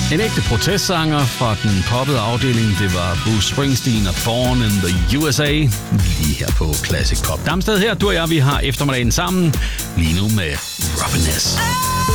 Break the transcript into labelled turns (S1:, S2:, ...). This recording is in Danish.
S1: En ægte protestsanger fra den poppede afdeling, det var Bruce Springsteen og Born in the USA, lige her på Classic Pop. Damsted her, du og jeg, vi har eftermiddagen sammen, lige nu med Robin S.